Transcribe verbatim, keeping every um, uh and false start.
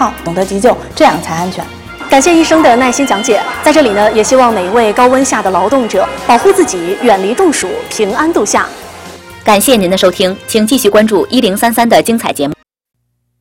号，懂得急救，这样才安全。 感谢医生的耐心讲解，在这里呢，也希望每一位高温下的劳动者保护自己，远离中暑，平安度夏。 感谢您的收听，请继续关注一零三三的精彩节目。